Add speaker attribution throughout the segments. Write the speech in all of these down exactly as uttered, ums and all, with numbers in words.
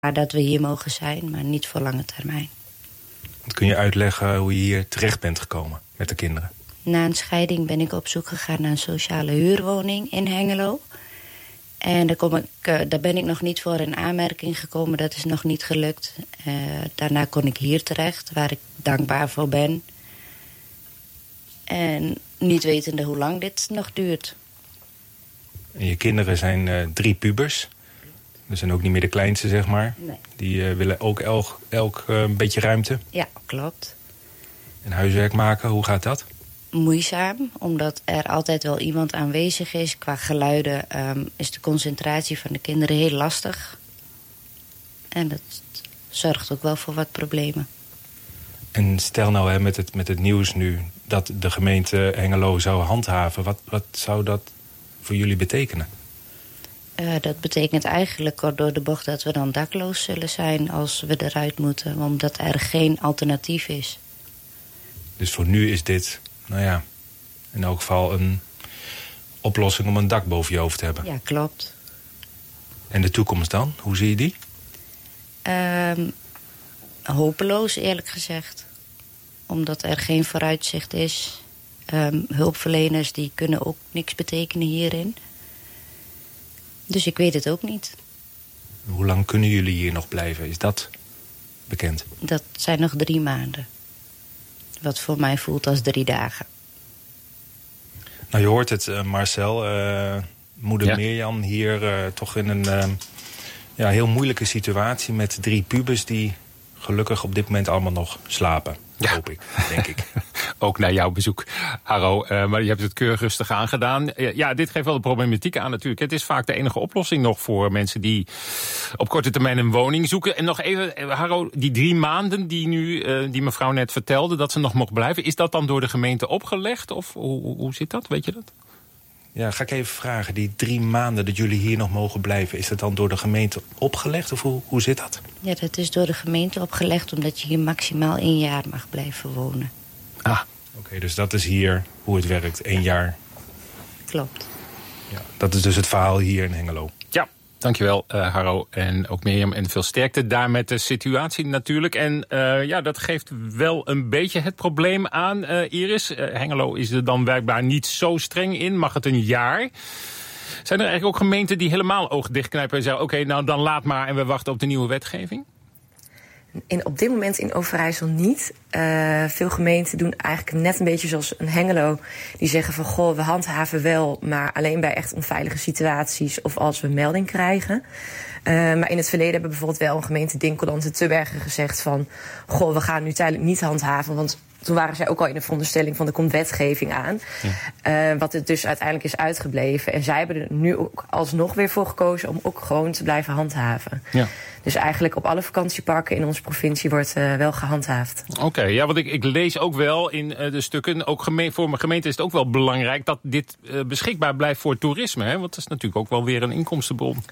Speaker 1: dat we hier mogen zijn, maar niet voor lange termijn.
Speaker 2: Kun je uitleggen hoe je hier terecht bent gekomen met de kinderen?
Speaker 1: Na een scheiding ben ik op zoek gegaan naar een sociale huurwoning in Hengelo. En daar, kom ik, uh, daar ben ik nog niet voor in aanmerking gekomen. Dat is nog niet gelukt. Uh, daarna kon ik hier terecht, waar ik dankbaar voor ben. En niet wetende hoe lang dit nog duurt.
Speaker 2: En je kinderen zijn uh, drie pubers. Dat zijn ook niet meer de kleinste, zeg maar.
Speaker 1: Nee.
Speaker 2: Die uh, willen ook elk, elk uh, een beetje ruimte.
Speaker 1: Ja, klopt.
Speaker 2: En huiswerk maken, hoe gaat dat?
Speaker 1: Moeizaam, omdat er altijd wel iemand aanwezig is. Qua geluiden um, is de concentratie van de kinderen heel lastig. En dat zorgt ook wel voor wat problemen.
Speaker 2: En stel nou hè, met, het, met het nieuws nu dat de gemeente Hengelo zou handhaven. Wat, wat zou dat voor jullie betekenen?
Speaker 1: Uh, dat betekent eigenlijk kort door de bocht dat we dan dakloos zullen zijn als we eruit moeten. Omdat er geen alternatief is.
Speaker 2: Dus voor nu is dit, nou ja, in elk geval een oplossing om een dak boven je hoofd te hebben.
Speaker 1: Ja, klopt.
Speaker 2: En de toekomst dan? Hoe zie je die?
Speaker 1: Um, hopeloos, eerlijk gezegd. Omdat er geen vooruitzicht is. Um, hulpverleners die kunnen ook niks betekenen hierin. Dus ik weet het ook niet.
Speaker 2: Hoe lang kunnen jullie hier nog blijven? Is dat bekend?
Speaker 1: Dat zijn nog drie maanden. Wat voor mij voelt als drie dagen.
Speaker 2: Nou, je hoort het, uh, Marcel. Uh, moeder ja. Mirjam hier uh, toch in een uh, ja, heel moeilijke situatie met drie pubers die gelukkig op dit moment allemaal nog slapen. Ja. Hoop ik, denk ik.
Speaker 3: Ook naar jouw bezoek, Haro. Uh, maar je hebt het keurig rustig aangedaan. Uh, ja, dit geeft wel de problematiek aan natuurlijk. Het is vaak de enige oplossing nog voor mensen die op korte termijn een woning zoeken. En nog even, Haro, die drie maanden die nu, uh, die mevrouw net vertelde, dat ze nog mocht blijven. Is dat dan door de gemeente opgelegd? Of hoe, hoe zit dat? Weet je dat?
Speaker 2: Ja, ga ik even vragen. Die drie maanden dat jullie hier nog mogen blijven, is dat dan door de gemeente opgelegd? Of hoe, hoe zit dat?
Speaker 1: Ja, dat is door de gemeente opgelegd omdat je hier maximaal één jaar mag blijven wonen.
Speaker 2: Ah, oké, okay, dus dat is hier hoe het werkt, één jaar.
Speaker 1: Klopt.
Speaker 2: Ja, dat is dus het verhaal hier in Hengelo.
Speaker 3: Ja, dankjewel uh, Haro en ook Mirjam. En veel sterkte daar met de situatie natuurlijk. En uh, ja, dat geeft wel een beetje het probleem aan, uh, Iris. Uh, Hengelo is er dan werkbaar niet zo streng in. Mag het een jaar? Zijn er eigenlijk ook gemeenten die helemaal oog dichtknijpen en zeggen, oké, okay, nou dan laat maar en we wachten op de nieuwe wetgeving?
Speaker 4: In, op dit moment in Overijssel niet. Uh, veel gemeenten doen eigenlijk net een beetje zoals een Hengelo. Die zeggen van, goh, we handhaven wel, maar alleen bij echt onveilige situaties of als we melding krijgen. Uh, maar in het verleden hebben bijvoorbeeld wel een gemeente Dinkeland en Tubbergen gezegd van, goh, we gaan nu tijdelijk niet handhaven, want toen waren zij ook al in de veronderstelling van er komt wetgeving aan. Ja. Uh, wat het dus uiteindelijk is uitgebleven. En zij hebben er nu ook alsnog weer voor gekozen om ook gewoon te blijven handhaven. Ja. Dus eigenlijk op alle vakantieparken in onze provincie wordt uh, wel gehandhaafd.
Speaker 3: Oké, okay, ja, want ik, ik lees ook wel in uh, de stukken, ook geme- voor mijn gemeente is het ook wel belangrijk dat dit uh, beschikbaar blijft voor toerisme. Hè? Want dat is natuurlijk ook wel weer een inkomstenbron.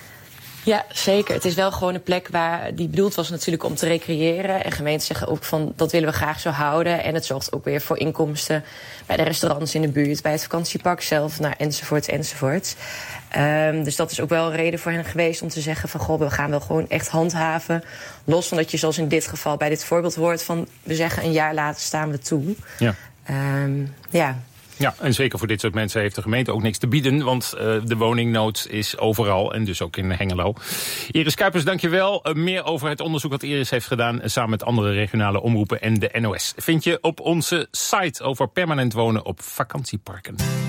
Speaker 4: Ja, zeker. Het is wel gewoon een plek waar die bedoeld was natuurlijk om te recreëren. En gemeenten zeggen ook van dat willen we graag zo houden. En het zorgt ook weer voor inkomsten bij de restaurants in de buurt, bij het vakantiepark zelf, nou, enzovoort, enzovoort. Um, dus dat is ook wel een reden voor hen geweest om te zeggen van, goh, we gaan wel gewoon echt handhaven. Los van dat je zoals in dit geval bij dit voorbeeld hoort van, we zeggen een jaar later staan we toe. Ja. Um, ja.
Speaker 3: Ja, en zeker voor dit soort mensen heeft de gemeente ook niks te bieden, want uh, de woningnood is overal en dus ook in Hengelo. Iris Kuipers, dankjewel. Uh, meer over het onderzoek dat Iris heeft gedaan, uh, samen met andere regionale omroepen en de N O S, vind je op onze site over permanent wonen op vakantieparken.